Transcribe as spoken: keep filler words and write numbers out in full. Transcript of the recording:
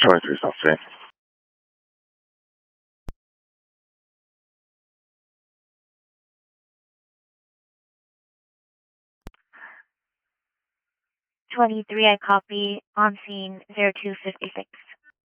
twenty-three South Street. twenty-three, I copy. On scene, zero two fifty-six.